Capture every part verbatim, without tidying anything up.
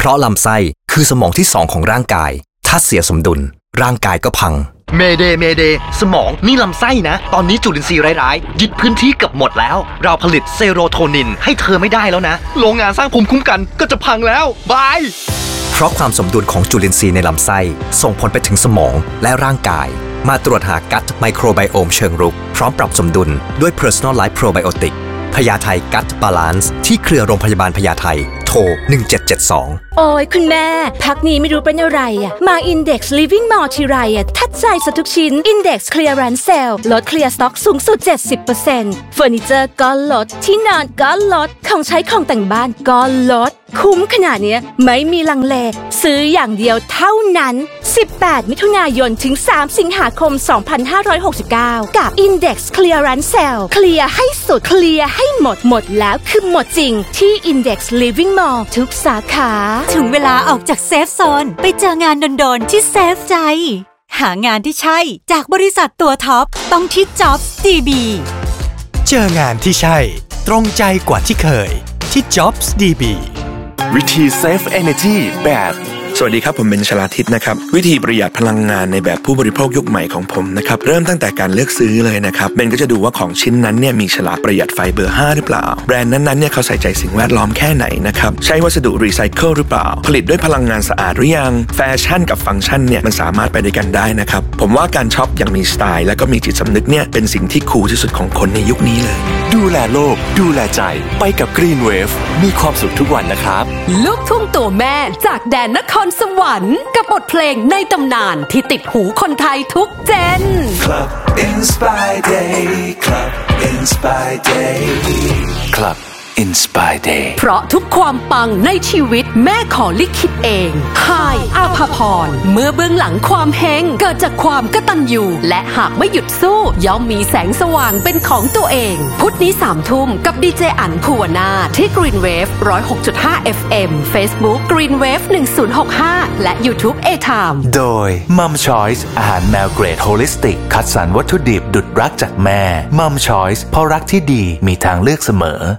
ราะลำไส้คือสมองที่สองของร่างกายถ้าเสียสมดุลร่างกายก็พังเมเดเมเดสมองนี่ลำไส้นะตอนนี้จุลินทรีย์ร้ายๆยึดพื้นที่เกือบหมดแล้วเราผลิตเซโรโทนินให้เธอไม่ได้แล้วนะโรงงานสร้างภูมิคุ้มกันก็จะพังแล้วบายเพราะความสมดุลของจุลินทรีย์ในลำไส้ส่งผลไปถึงสมองและร่างกายมาตรวจหากัตไมโครไบโอมเชิงรุกพร้อมปรับสมดุลด้วย Personalized Probiotic พญาไทกัตบาลานซ์ที่เครือโรงพยาบาลพญาไทโทรหนึ่งเจ็ดเจ็ดสองโอ้ยคุณแม่พักนี้ไม่รู้เป็นอะไรอ่ะมา Index Living Mall ทีไรอ่ะทัดใจซะทุกชิ้น Index Clearance Sale ลดเคลียร์สต็อกสูงสุด เจ็ดสิบเปอร์เซ็นต์ เฟอร์นิเจอร์ก็ลดที่นอนก็ลดของใช้ของแต่งบ้านก็ลดคุ้มขนาดนี้ไม่มีลังเลซื้ออย่างเดียวเท่านั้นสิบแปดมิถุนายนถึงสามสิงหาคมสองพันห้าร้อยหกสิบเก้ากับ Index Clearance Sale เคลียร์ให้สุดเคลียร์ให้หมดหมดแล้วคือหมดจริงที่ Index Living Mall ทุกสาขาถึงเวลาออกจากเซฟโซนไปเจองานโดนๆที่เซฟใจหางานที่ใช่จากบริษัทตัวท็อปต้องที่ Jobs ดี บีเจองานที่ใช่ตรงใจกว่าที่เคยที่ Jobs ดี บีวิธี Save Energy แบบสวัสดีครับผมเป็นชลาทิศนะครับวิธีประหยัดพลังงานในแบบผู้บริโภคยุคใหม่ของผมนะครับเริ่มตั้งแต่การเลือกซื้อเลยนะครับเบนก็จะดูว่าของชิ้นนั้นเนี่ยมีฉลากประหยัดไฟเบอร์ห้าหรือเปล่าแบรนด์นั้นๆเนี่ยเขาใส่ใจสิ่งแวดล้อมแค่ไหนนะครับใช้วัสดุรีไซเคิลหรือเปล่าผลิตด้วยพลังงานสะอาดหรือยังแฟชั่นกับฟังก์ชันเนี่ยมันสามารถไปด้วยกันได้นะครับผมว่าการช็อปอย่างมีสไตล์และก็มีจิตสำนึกเนี่ยเป็นสิ่งที่คูลที่สุดของคนในยุคนี้เลยดูแลโลกดูแลใจไปกับ Green Wave มีความสุขทุกวันนะครับลูกทุ่งตัวแม่จากแดนนครสวรรค์กับบทเพลงในตำนานที่ติดหูคนไทยทุกเจน Club Inspire Day Club Inspire Day Club Inspire Day เพราะทุกความปังในชีวิตแม่ขอลิขิตเองไฮอาภาพรเมื่อเบื้องหลังความเฮงเกิดจากความกตัญญูและหากไม่หยุดสู้ย่อมมีแสงสว่างเป็นของตัวเองพุธนี้สามทุ่มกับดีเจอั๋นภูวนาที่ Green Wave หนึ่งศูนย์หกจุดห้า เอฟ เอ็ม Facebook Green Wave หนึ่งศูนย์หกห้าและ YouTube A-Time โดย Mum Choice อาหารแมวเกรดโฮลิสติกคัดสรรวัตถุดิบดุจรักจากแม่ Mum Choice เพราะรักที่ดีมีทางเลือกเสมอ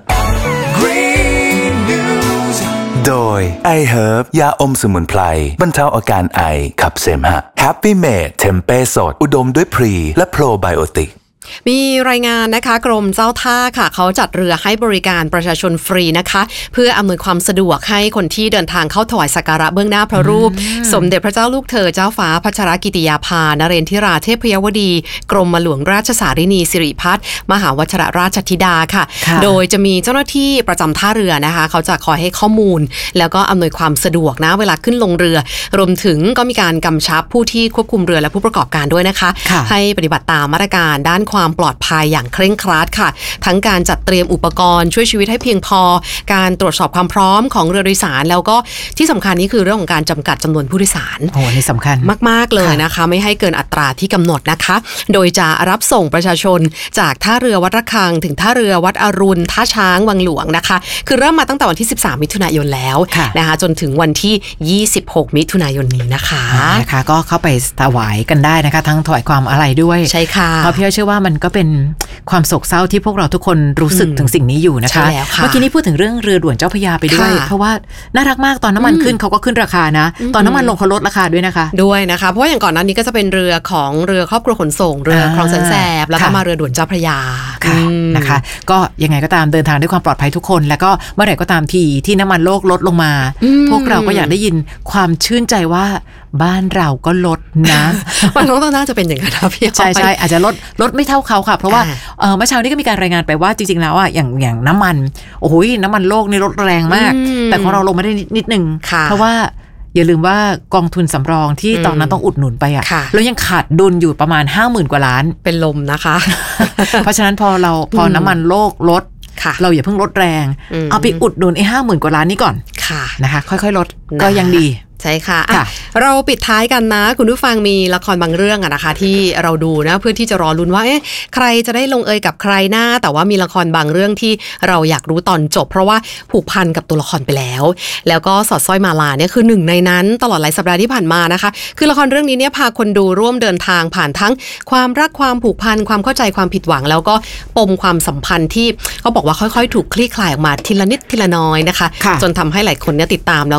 โดย iHerb ยาอมสมุนไพรบรรเทาอาการไอขับเสมหะ Happy Made เทมเป้สดอุดมด้วยพรีและโปรไบโอติกมีรายงานนะคะกรมเจ้าท่าค่ะเขาจัดเรือให้บริการประชาชนฟรีนะคะเพื่ออำนวยความสะดวกให้คนที่เดินทางเข้าถวายสักการะเบื้องหน้าพระรูปสมเด็จพระเจ้าลูกเธอเจ้าฟ้าพัชรกิติยาภานเรนทิราเทพยวดีกรมหลวงราชสารินีสิริพัฒน์มหาวชิรราชธิดาค่ะโดยจะมีเจ้าหน้าที่ประจำท่าเรือนะคะเขาจะคอยให้ข้อมูลแล้วก็อำนวยความสะดวกนะเวลาขึ้นลงเรือรวมถึงก็มีการกำชับผู้ที่ควบคุมเรือและผู้ประกอบการด้วยนะคะให้ปฏิบัติตามมาตรการด้านความปลอดภัยอย่างเคร่งครัดค่ะทั้งการจัดเตรียมอุปกรณ์ช่วยชีวิตให้เพียงพอการตรวจสอบความพร้อมของเรือโดยสารแล้วก็ที่สำคัญนี่คือเรื่องของการจำกัดจำนวนผู้โดยสารโอ้นี่สำคัญมากๆเลยนะคะไม่ให้เกินอัตราที่กำหนดนะคะโดยจะรับส่งประชาชนจากท่าเรือวัดระฆังถึงท่าเรือวัดอรุณท่าช้างวังหลวงนะคะคือเริ่มมาตั้งแต่วันที่สิบสามมิถุนายนแล้วนะคะจนถึงวันที่ยี่สิบหกมิถุนายนนี้นะคะนะคะก็เข้าไปถวายกันได้นะคะทั้งถวายความอาลัยด้วยใช่ค่ะเพราะพี่เชื่อว่ามันก็เป็นความโศกเศร้าที่พวกเราทุกคนรู้สึกถึงสิ่งนี้อยู่นะคะเมื่อกี้นี้พูดถึงเรื่องเรือด่วนเจ้าพระยาไปด้วยเพราะว่าน่ารักมากตอนน้ำมันขึ้นเขาก็ขึ้นราคานะตอนน้ำมันลงเขาลดราคาด้วยนะคะด้วยนะคะเพราะว่าอย่างก่อนหน้านี้ก็จะเป็นเรือของเรือครอบครัวขนส่งเรือคลองแสนแสบแล้วก็มาเรือด่วนเจ้าพระยานะคะก็ยังไงก็ตามเดินทางด้วยความปลอดภัยทุกคนแล้วก็เมื่อไหร่ก็ตามทีที่น้ำมันโลกลดลงมาพวกเราก็อยากได้ยินความชื่นใจว่าบ้านเราก็ลดนะมันต้องน่าจะเป็นอย่างนั้นนะพี่ใช่ใช่อาจจะลดลดไม่เท่าเขาค่ะเพราะว่าเมื่อเช้านี้ก็มีการรายงานไปว่าจริงๆแล้วอ่ะอย่างอย่างน้ำมันโอ้โหน้ำมันโลกนี่ลดแรงมากแต่ของเราลงมาได้นิดนึงเพราะว่าอย่าลืมว่ากองทุนสำรองที่ตอนนั้นต้องอุดหนุนไปอ่ะแล้วยังขาดดุลอยู่ประมาณ ห้าหมื่น กว่าล้านเป็นลมนะคะเพราะฉะนั้นพอเราพอน้ำมันโลกลดเราอย่าเพิ่งลดแรงเอาไปอุดหนุนไอ้ห้าหมื่นกว่าล้านนี้ก่อนนะคะค่อยๆลดก็ยังดีใช่ค่ะะเราปิดท้ายกันนะคุณผู้ฟังมีละครบางเรื่องอะนะคะที่เราดูนะเพื่อที่จะรอลุ้นว่าเอ๊ะใครจะได้ลงเอยกับใครหน้าแต่ว่ามีละครบางเรื่องที่เราอยากรู้ตอนจบเพราะว่าผูกพันกับตัวละครไปแล้วแล้วก็สอดสร้อยมาลาเนี่ยคือหนึ่งในนั้นตลอดหลายสัปดาห์ที่ผ่านมานะคะคือละครเรื่องนี้เนี่ยพาคนดูร่วมเดินทางผ่านทั้งความรักความผูกพันความเข้าใจความผิดหวังแล้วก็ปมความสัมพันธ์ที่เขาบอกว่าค่อยๆถูกคลี่คลายออกมาทีละนิดทีละน้อยนะคะจนทำให้หลายคนเนี่ยติดตามแล้วก็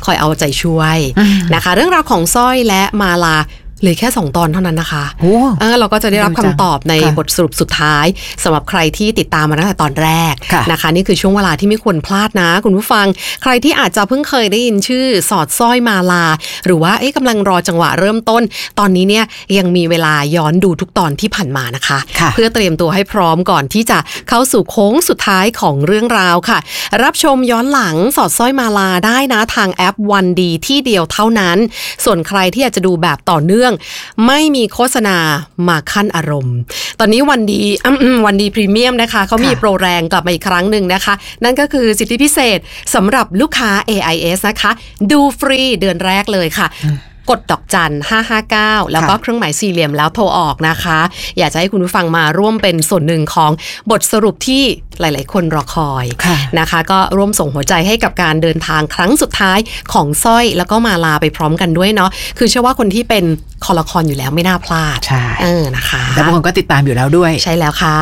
คอยเอาใจช่วยนะคะเรื่องราวของสร้อยและมาลาเหลือแค่สองตอนเท่านั้นนะคะเออเราก็จะได้รับคำตอบในบทสรุปสุดท้ายสำหรับใครที่ติดตามมาตั้งแต่ตอนแรกนะคะนี่คือช่วงเวลาที่ไม่ควรพลาดนะคุณผู้ฟังใครที่อาจจะเพิ่งเคยได้ยินชื่อสอดสร้อยมาลาหรือว่าเอ๊ะกำลังรอจังหวะเริ่มต้นตอนนี้เนี่ยยังมีเวลาย้อนดูทุกตอนที่ผ่านมานะคะเพื่อเตรียมตัวให้พร้อมก่อนที่จะเข้าสู่โค้งสุดท้ายของเรื่องราวค่ะรับชมย้อนหลังสอดสร้อยมาลาได้นะทางแอปวันดีที่เดียวเท่านั้นส่วนใครที่อยากจะดูแบบต่อเนื่องไม่มีโฆษณามาขั้นอารมณ์ตอนนี้วันดีวันดีพรีเมียมนะคะเขามีโปรแรงกลับมาอีกครั้งหนึ่งนะคะนั่นก็คือสิทธิพิเศษสำหรับลูกค้า เอ ไอ เอส นะคะดูฟรีเดือนแรกเลยค่ะกดดอกจันห้าห้าเก้าแล้วก็เครื่องหมายสี่เหลี่ยมแล้วโทรออกนะคะอยากจะให้คุณผู้ฟังมาร่วมเป็นส่วนหนึ่งของบทสรุปที่หลายๆคนรอคอยนะคะก็ร่วมส่งหัวใจให้กับการเดินทางครั้งสุดท้ายของสร้อยแล้วก็มาลาไปพร้อมกันด้วยเนาะคือเชื่อว่าคนที่เป็นคอละครอยู่แล้วไม่น่าพลาดใช่เออนะคะแต่บางคนก็ติดตามอยู่แล้วด้วยใช่แล้วค่ะ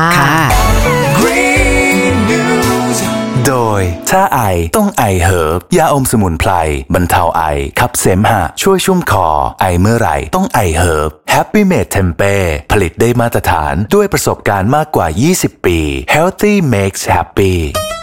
โดยถ้าไอต้องไอเฮิร์บยาอมสมุนไพรบรรเทาไอขับเสมหะช่วยชุ่มคอไอเมื่อไหร่ต้องไอเฮิร์บ Happy Made Tempeh ผลิตได้มาตรฐานด้วยประสบการณ์มากกว่ายี่สิบปี Healthy Makes Happy